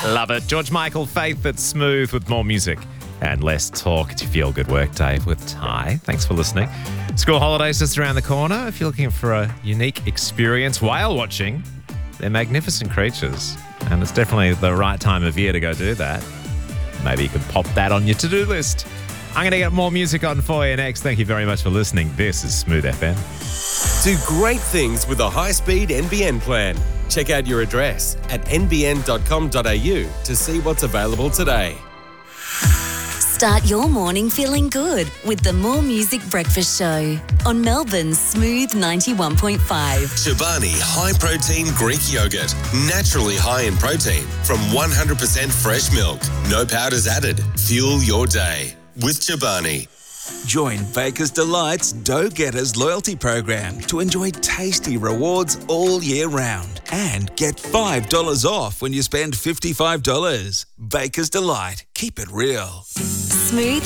Love it. George Michael, Faith That's Smooth with more music and less talk. It's your Feel Good Work Day with Ty. Thanks for listening. School holidays just around the corner. If you're looking for a unique experience whale watching, they're magnificent creatures. And it's definitely the right time of year to go do that. Maybe you can pop that on your to-do list. I'm going to get more music on for you next. Thank you very much for listening. This is Smooth FM. Do great things with a high-speed NBN plan. Check out your address at nbn.com.au to see what's available today. Start your morning feeling good with the More Music Breakfast Show on Melbourne's Smooth 91.5. Chobani High Protein Greek Yogurt. Naturally high in protein from 100% fresh milk. No powders added. Fuel your day with Chobani. Join Baker's Delight's Dough Getters loyalty program to enjoy tasty rewards all year round and get $5 off when you spend $55. Baker's Delight. Keep it real. Smooth